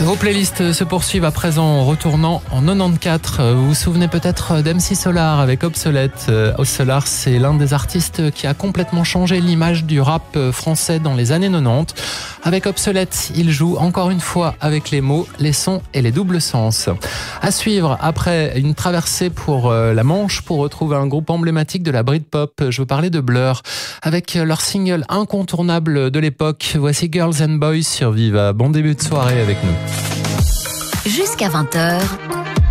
Vos playlists se poursuivent à présent en retournant en 94. Vous vous souvenez peut-être d'MC Solar avec Obsolète. Solar, c'est l'un des artistes qui a complètement changé l'image du rap français dans les années 90. Avec Obsolète, il joue encore une fois avec les mots, les sons et les doubles sens. À suivre, après une traversée pour la Manche pour retrouver un groupe emblématique de la Britpop, je veux parler de Blur. Avec leur single incontournable de l'époque, voici Girls and Boys sur Viva. Bon début de soirée avec nous. Jusqu'à 20h,